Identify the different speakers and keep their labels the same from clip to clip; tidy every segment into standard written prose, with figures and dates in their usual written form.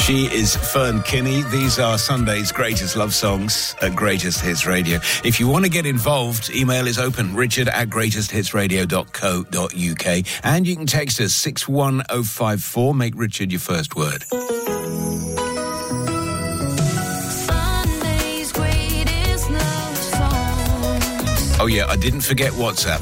Speaker 1: She is Fern Kinney. These are Sunday's greatest love songs at Greatest Hits Radio. If you want to get involved, email is open, richard@greatesthitsradio.co.uk. And you can text us 61054. Make Richard your first word.
Speaker 2: Sunday's greatest love songs.
Speaker 1: Oh, yeah, I didn't forget WhatsApp.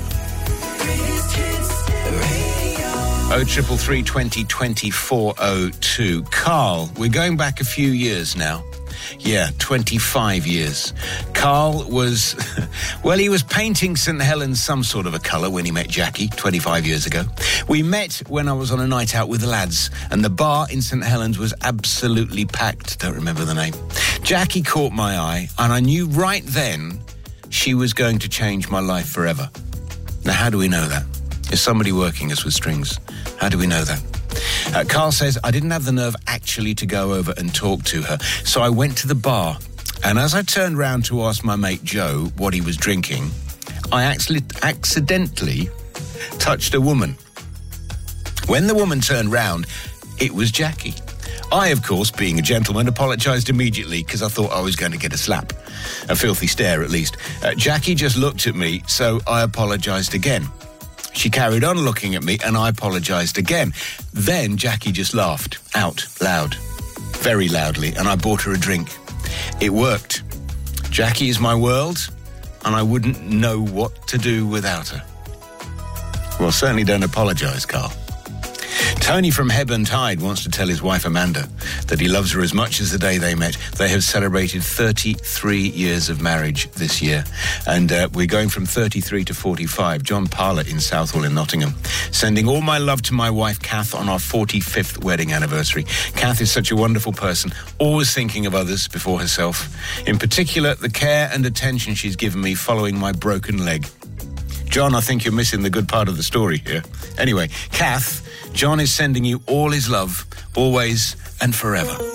Speaker 1: 0333 20 20 402. Carl, we're going back a few years now. Yeah, 25 years. Carl was, well, he was painting St. Helens some sort of a colour when he met Jackie 25 years ago. We met when I was on a night out with the lads, and the bar in St. Helens was absolutely packed. Don't remember the name. Jackie caught my eye, and I knew right then she was going to change my life forever. Now, how do we know that? Is somebody working us with strings? How do we know that? Carl says, I didn't have the nerve actually to go over and talk to her, so I went to the bar. And as I turned round to ask my mate Joe what he was drinking, I actually accidentally touched a woman. When the woman turned round, it was Jackie. I, of course, being a gentleman, apologised immediately because I thought I was going to get a slap. A filthy stare, at least. Jackie just looked at me, so I apologised again. She carried on looking at me, and I apologised again. Then Jackie just laughed out loud, very loudly, and I bought her a drink. It worked. Jackie is my world, and I wouldn't know what to do without her. Well, certainly don't apologise, Carl. Tony from Hebburn Tide wants to tell his wife Amanda that he loves her as much as the day they met. They have celebrated 33 years of marriage this year, and we're going from 33 to 45. John Parler in Southwell in Nottingham. Sending all my love to my wife Kath on our 45th wedding anniversary. Kath is such a wonderful person, always thinking of others before herself. In particular, the care and attention she's given me following my broken leg. John, I think you're missing the good part of the story here. Anyway, Kath, John is sending you all his love, always and forever.